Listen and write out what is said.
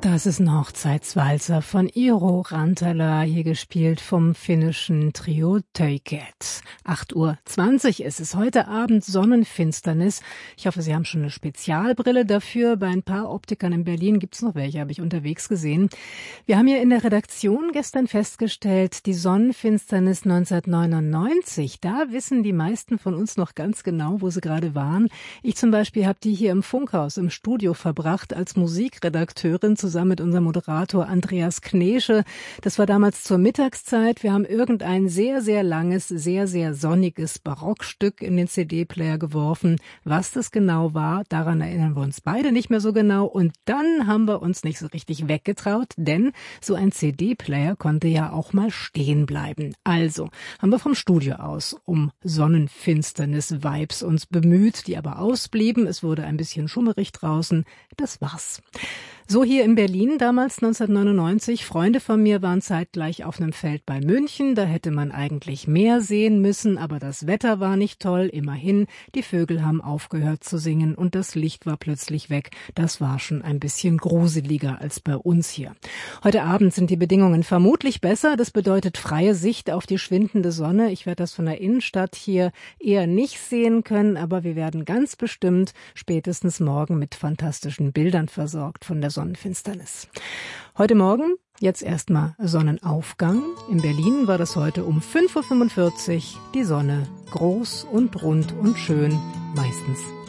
Das ist ein Hochzeitswalzer von Iiro Rantala, hier gespielt vom finnischen Trio Töiket. 8:20 Uhr ist es heute Abend, Sonnenfinsternis. Ich hoffe, Sie haben schon eine Spezialbrille dafür. Bei ein paar Optikern in Berlin gibt's noch welche, habe ich unterwegs gesehen. Wir haben hier in der Redaktion gestern festgestellt, die Sonnenfinsternis 1999, da wissen die meisten von uns noch ganz genau, wo sie gerade waren. Ich zum Beispiel habe die hier im Funkhaus im Studio verbracht als Musikredakteurin zusammen mit unserem Moderator Andreas Knesche. Das war damals zur Mittagszeit. Wir haben irgendein sehr, sehr langes, sehr, sehr sonniges Barockstück in den CD-Player geworfen. Was das genau war, daran erinnern wir uns beide nicht mehr so genau. Und dann haben wir uns nicht so richtig weggetraut, denn so ein CD-Player konnte ja auch mal stehen bleiben. Also haben wir vom Studio aus um Sonnenfinsternis-Vibes uns bemüht, die aber ausblieben. Es wurde ein bisschen schummerig draußen. Das war's. So hier in Berlin damals 1999. Freunde von mir waren zeitgleich auf einem Feld bei München. Da hätte man eigentlich mehr sehen müssen, aber das Wetter war nicht toll. Immerhin, die Vögel haben aufgehört zu singen und das Licht war plötzlich weg. Das war schon ein bisschen gruseliger als bei uns hier. Heute Abend sind die Bedingungen vermutlich besser. Das bedeutet freie Sicht auf die schwindende Sonne. Ich werde das von der Innenstadt hier eher nicht sehen können, aber wir werden ganz bestimmt spätestens morgen mit fantastischen Bildern versorgt von der Sonnenfinsternis. Heute Morgen, jetzt erstmal Sonnenaufgang. In Berlin war das heute um 5:45 Uhr. Die Sonne groß und rund und schön, meistens